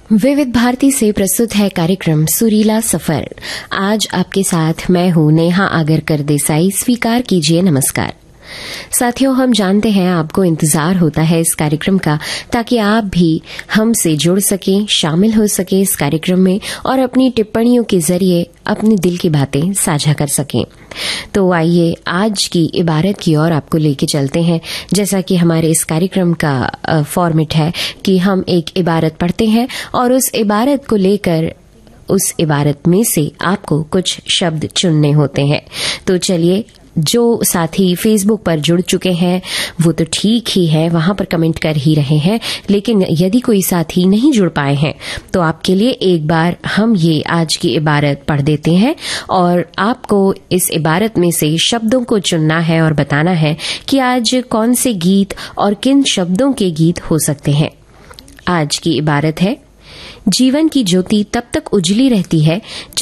विविध भारती से प्रस्तुत है कार्यक्रम सुरीला सफर। आज आपके साथ मैं हूं नेहा आगरकर देसाई। स्वीकार कीजिए नमस्कार। साथियों, हम जानते हैं आपको इंतजार होता है इस कार्यक्रम का, ताकि आप भी हमसे जुड़ सकें, शामिल हो सके इस कार्यक्रम में और अपनी टिप्पणियों के जरिए अपने दिल की बातें साझा कर सकें। तो आइए आज की इबारत की ओर आपको लेके चलते हैं। जैसा कि हमारे इस कार्यक्रम का फॉर्मेट है कि हम एक इबारत पढ़ते हैं और उस इबारत को लेकर उस इबारत में से आपको कुछ शब्द चुनने होते हैं। तो चलिए, जो साथी फेसबुक पर जुड़ चुके हैं वो तो ठीक ही है, वहां पर कमेंट कर ही रहे हैं, लेकिन यदि कोई साथी नहीं जुड़ पाए हैं तो आपके लिए एक बार हम ये आज की इबारत पढ़ देते हैं और आपको इस इबारत में से शब्दों को चुनना है और बताना है कि आज कौन से गीत और किन शब्दों के गीत हो सकते हैं। आज की इबारत है, जीवन की ज्योति तब तक उजली रहती है